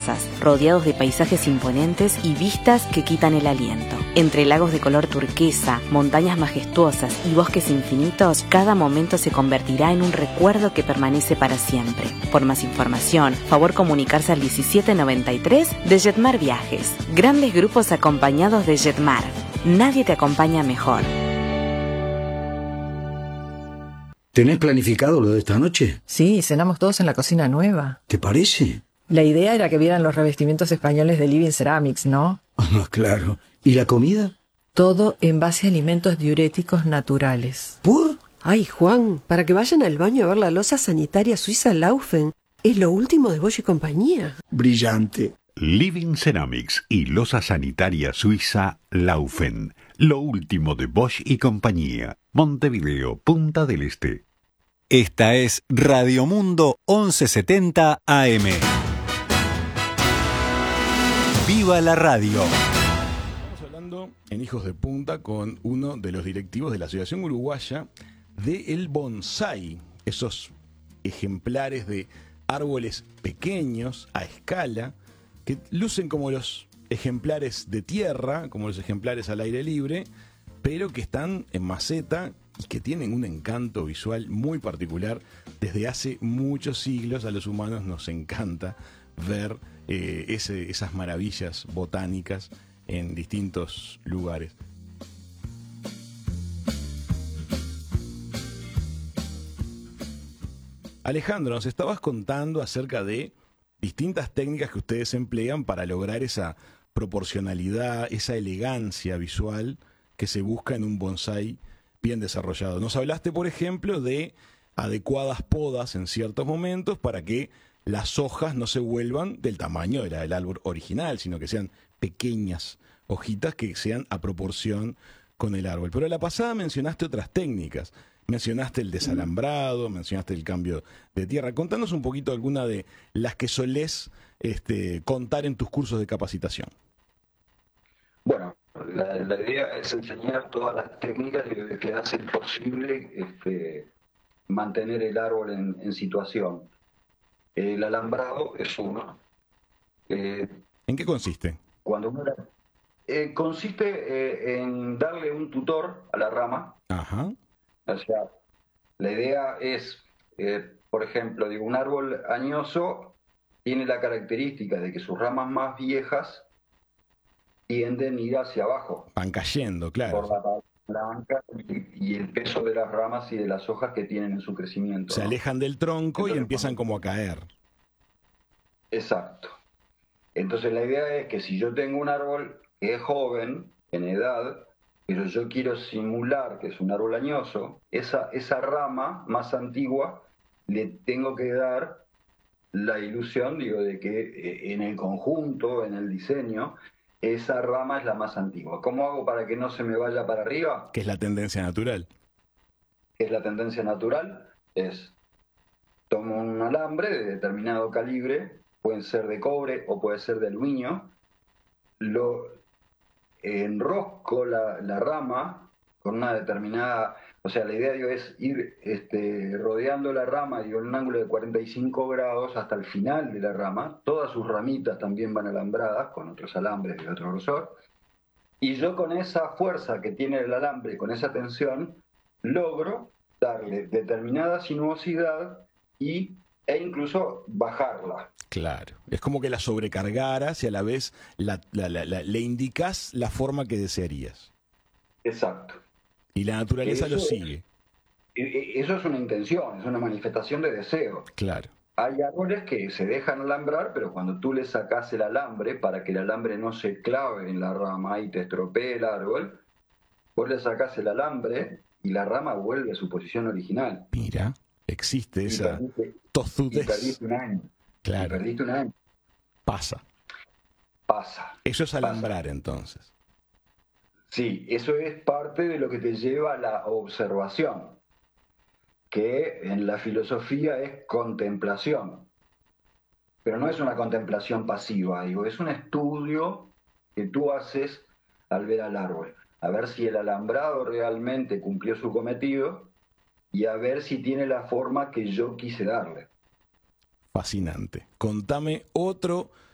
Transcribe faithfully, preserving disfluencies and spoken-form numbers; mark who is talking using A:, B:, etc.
A: hermosas, rodeados de paisajes imponentes y vistas que quitan el aliento. Entre lagos de color turquesa, montañas majestuosas y bosques infinitos, cada momento se convertirá en un recuerdo que permanece para siempre. Por más información, favor comunicarse al diecisiete noventa y tres de Jetmar Viajes. Grandes grupos acompañados de Jetmar. Nadie te acompaña mejor.
B: ¿Tenés planificado lo de esta noche?
C: Sí, cenamos todos en la cocina nueva.
B: ¿Te parece?
C: La idea era que vieran los revestimientos españoles de Living Ceramics, ¿no?
B: Ah, claro. ¿Y la comida?
C: Todo en base a alimentos diuréticos naturales.
B: ¿Por?
D: Ay, Juan, para que vayan al baño a ver la loza sanitaria suiza Laufen. Es lo último de Bosch y compañía.
B: Brillante.
E: Living Ceramics y loza sanitaria suiza Laufen. Lo último de Bosch y compañía. Montevideo, Punta del Este.
F: Esta es Radio Mundo once setenta A M. ¡Viva la radio!
G: Estamos hablando en Hijos de Punta con uno de los directivos de la Asociación Uruguaya del Bonsai. Esos ejemplares de árboles pequeños a escala que lucen como los ejemplares de tierra, como los ejemplares al aire libre, pero que están en maceta y que tienen un encanto visual muy particular. Desde hace muchos siglos a los humanos nos encanta ver eh, ese, esas maravillas botánicas en distintos lugares. Alejandro, nos estabas contando acerca de distintas técnicas que ustedes emplean para lograr esa proporcionalidad, esa elegancia visual que se busca en un bonsái bien desarrollado. Nos hablaste, por ejemplo, de adecuadas podas en ciertos momentos para que las hojas no se vuelvan del tamaño del árbol original, sino que sean pequeñas hojitas que sean a proporción con el árbol. Pero a la pasada mencionaste otras técnicas. Mencionaste el desalambrado, mencionaste el cambio de tierra. Contanos un poquito alguna de las que solés este, contar en tus cursos de capacitación.
H: Bueno, la, la idea es enseñar todas las técnicas que, que hacen posible este, mantener el árbol en, en situación. El alambrado es uno. Eh,
G: ¿En qué consiste?
H: Cuando uno, eh, consiste eh, en darle un tutor a la rama.
G: Ajá.
H: O sea, la idea es, eh, por ejemplo, digo, un árbol añoso tiene la característica de que sus ramas más viejas tienden a ir hacia abajo.
G: Van cayendo, claro.
H: Por la blanca y, y el peso de las ramas y de las hojas que tienen en su crecimiento.
G: Se
H: ¿no?
G: alejan del tronco. Entonces, y empiezan
H: cuando...
G: como a caer.
H: Exacto. Entonces la idea es que si yo tengo un árbol que es joven, en edad, pero yo quiero simular que es un árbol añoso, esa, esa rama más antigua le tengo que dar la ilusión, digo, de que eh, en el conjunto, en el diseño, esa rama es la más antigua. ¿Cómo hago para que no se me vaya para arriba?
G: Que es la tendencia natural.
H: Que es la tendencia natural, es tomo un alambre de determinado calibre, pueden ser de cobre o puede ser de aluminio, lo enrosco la, la rama con una determinada, o sea, la idea digo, es ir este, rodeando la rama digo, en un ángulo de cuarenta y cinco grados hasta el final de la rama. Todas sus ramitas también van alambradas con otros alambres de otro grosor, y yo con esa fuerza que tiene el alambre, con esa tensión, logro darle determinada sinuosidad y, e incluso bajarla.
G: Claro, es como que la sobrecargaras y a la vez la, la, la, la, le indicas la forma que desearías.
H: Exacto.
G: Y la naturaleza
H: eso
G: lo sigue.
H: Es, eso es una intención, es una manifestación de deseo.
G: Claro.
H: Hay árboles que se dejan alambrar, pero cuando tú le sacás el alambre, para que el alambre no se clave en la rama y te estropee el árbol, vos le sacás el alambre y la rama vuelve a su posición original.
G: Mira, existe
H: y
G: esa
H: perdiste,
G: tozudez.
H: Y perdiste un año.
G: Claro.
H: Y perdiste un año.
G: Pasa.
H: Pasa.
G: Eso es alambrar,
H: pasa.
G: Entonces.
H: Sí, eso es parte de lo que te lleva a la observación, que en la filosofía es contemplación. Pero no es una contemplación pasiva, digo, es un estudio que tú haces al ver al árbol, a ver si el alambrado realmente cumplió su cometido y a ver si tiene la forma que yo quise darle.
G: Fascinante. Contame otro